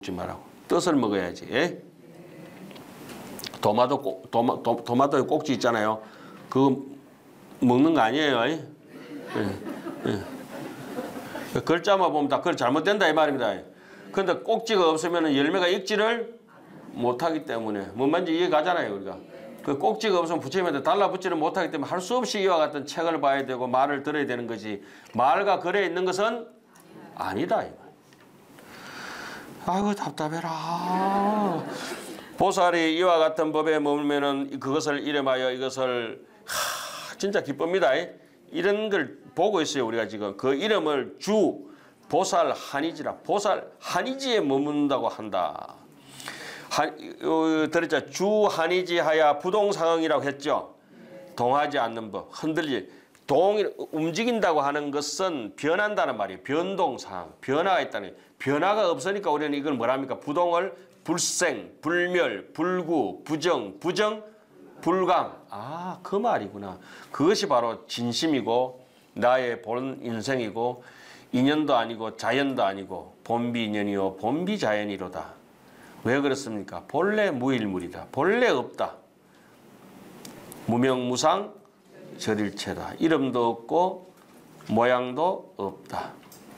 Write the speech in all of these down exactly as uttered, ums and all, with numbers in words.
먹지 말라고. 뜻을 먹어야지. 예? 도마도 꼭, 도마, 도, 도마도에 꼭지 있잖아요. 그거 먹는 거 아니에요. 예? 예. 예. 글자만 보면 다 그걸 잘못된다 이 말입니다. 그런데 꼭지가 없으면 열매가 익지를 못하기 때문에 뭔 말인지 이해 가잖아요. 우리가. 그 꼭지가 없으면 부처님한테 달라붙지를 못하기 때문에 할 수 없이 이와 같은 책을 봐야 되고 말을 들어야 되는 거지. 말과 글에 있는 것은 아니다. 아이고 답답해라. 보살이 이와 같은 법에 머물면은 그것을 이름하여 이것을 하, 진짜 기쁩니다. 이런 걸 보고 있어요. 우리가 지금 그 이름을 주 보살 한이지라. 보살 한이지에 머문다고 한다. 한, 어, 들었죠? 주 한이지 하야 부동상응이라고 했죠. 동하지 않는 법, 흔들리. 동 움직인다고 하는 것은 변한다는 말이에요. 변동상, 변화가 있다는. 변화가 없으니까 우리는 이걸 뭐랍니까? 부동을 불생, 불멸, 불구, 부정, 부정, 불강. 아, 그 말이구나. 그것이 바로 진심이고 나의 본 인생이고 인연도 아니고 자연도 아니고 본비인연이요 본비자연이로다. 왜 그렇습니까? 본래 무일물이다. 본래 없다. 무명무상 절일체다. 이름도 없고 모양도 없다.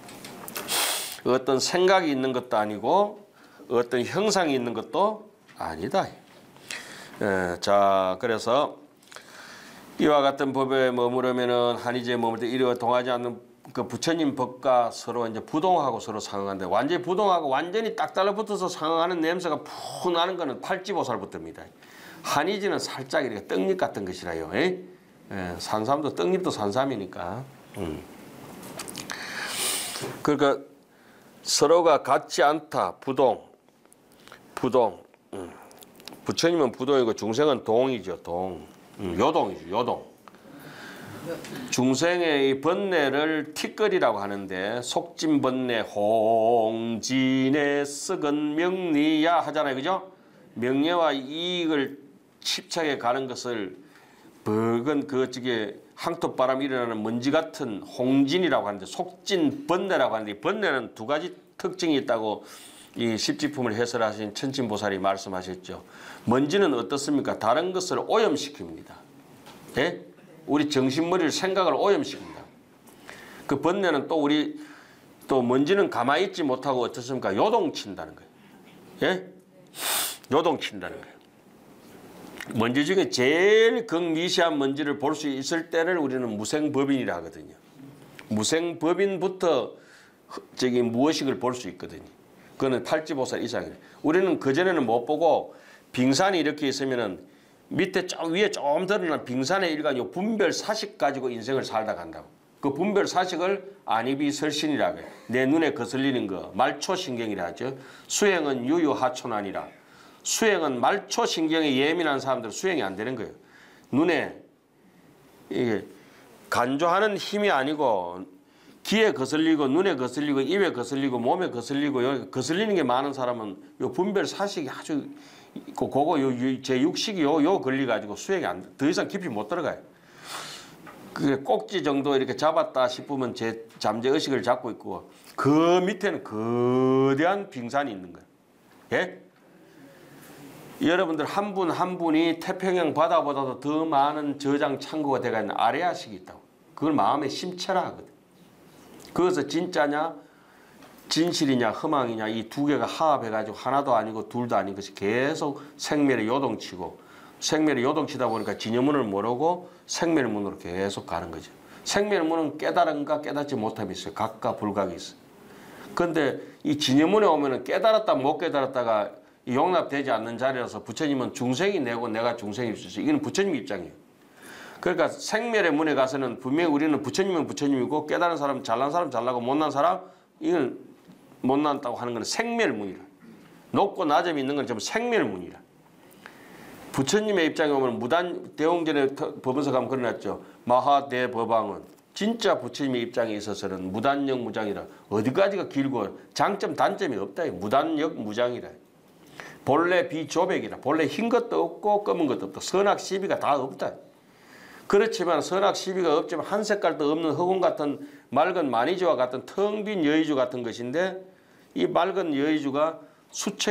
어떤 생각이 있는 것도 아니고 어떤 형상이 있는 것도 아니다. 에, 자, 그래서 이와 같은 법에 머무르면은 한의제에 머물 때 이리와 동하지 않는 그 부처님 법과 서로 이제 부동하고 서로 상응한데 완전히 부동하고 완전히 딱 달라붙어서 상응하는 냄새가 푹 나는 거는 팔지보살부터입니다. 한의지는 살짝 이렇게 떡잎 같은 것이라요. 에? 에, 산삼도 떡잎도 산삼이니까. 음. 그러니까 서로가 같지 않다. 부동, 부동. 음. 부처님은 부동이고 중생은 동이죠. 동. 음, 요동이죠. 요동. 중생의 이 번뇌를 티끌이라고 하는데 속진 번뇌 홍진의 썩은 명리야 하잖아요. 그죠? 명예와 이익을 집착해 가는 것을 붉은 그 저게 항토바람이 일어나는 먼지 같은 홍진이라고 하는데 속진 번뇌라고 하는데 이 번뇌는 두 가지 특징이 있다고 이 십지품을 해설하신 천진보살이 말씀하셨죠. 먼지는 어떻습니까? 다른 것을 오염시킵니다. 예? 우리 정신머리를 생각을 오염시킵니다. 그 번뇌는 또 우리 또 먼지는 가만히 있지 못하고 어떻습니까? 요동친다는 거예요. 예? 요동친다는 거예요. 먼지 중에 제일 극미시한 먼지를 볼 수 있을 때를 우리는 무생법인이라 하거든요. 무생법인부터 저기 무의식을 볼 수 있거든요. 그거는 팔지보살 이상이에요. 우리는 그전에는 못 보고 빙산이 이렇게 있으면은 밑에 좀 위에 좀 드러난 빙산의 일간 요 분별 사식 가지고 인생을 살다 간다고. 그 분별 사식을 안입이설신이라고 해요. 내 눈에 거슬리는 거 말초신경이라 하죠. 수행은 유유하초난이라. 수행은 말초신경에 예민한 사람들은 수행이 안 되는 거예요. 눈에 이게 간조하는 힘이 아니고 귀에 거슬리고 눈에 거슬리고 입에 거슬리고 몸에 거슬리고 여기 거슬리는 게 많은 사람은 요 분별 사식이 아주 그 그거 요 제 육식이 요 요 걸리 가지고 수행이 안 더 이상 깊이 못 들어가요. 그 꼭지 정도 이렇게 잡았다 싶으면 제 잠재 의식을 잡고 있고 그 밑에는 거대한 빙산이 있는 거예요. 예? 여러분들 한 분 한 분이 태평양 바다보다도 더 많은 저장 창고가 돼가 있는 아레아식이 있다고. 그걸 마음에 심체라 하거든. 그것은 진짜냐? 진실이냐 허망이냐 이 두 개가 화합해가지고 하나도 아니고 둘도 아닌 것이 계속 생멸에 요동치고 생멸에 요동치다 보니까 진여문을 모르고 생멸문으로 계속 가는 거죠. 생멸문은 깨달은가 깨닫지 못함이 있어요. 각과 불각이 있어요. 그런데 이 진여문에 오면은 깨달았다 못 깨달았다가 용납되지 않는 자리라서 부처님은 중생이 내고 내가 중생일 수 있어요. 이건 부처님 입장이에요. 그러니까 생멸의 문에 가서는 분명히 우리는 부처님은 부처님이고 깨달은 사람 잘난 사람 잘나고 못난 사람 이건 못난다고 하는 건 생멸문이라. 높고 낮음이 있는 건 전부 생멸문이라. 부처님의 입장에 오면 무단 대웅전에 법원서 가면 그러났죠. 마하대법왕은 진짜 부처님의 입장에 있어서는 무단역 무장이라. 어디까지가 길고 장점 단점이 없다. 무단역 무장이라. 본래 비조백이라. 본래 흰 것도 없고 검은 것도 없다. 선악 시비가 다 없다. 그렇지만 선악 시비가 없지만 한 색깔도 없는 흑운 같은 맑은 만이주와 같은 텅 빈 여의주 같은 것인데 이 맑은 여의주가 수책